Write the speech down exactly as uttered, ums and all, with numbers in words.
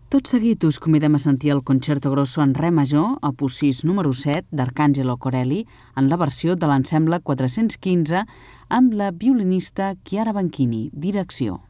Tot seguit us convidem a sentir el Concerto Grosso en re major, opus sis número set, d'Arcangelo Corelli, en la versió de l'ensemble quatre-cents quinze, amb la violinista Chiara Banchini, direcció.